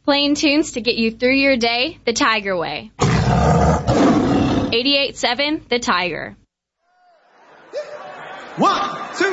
Playing tunes to get you through your day the Tiger way. 88.7 The Tiger. 1, 2.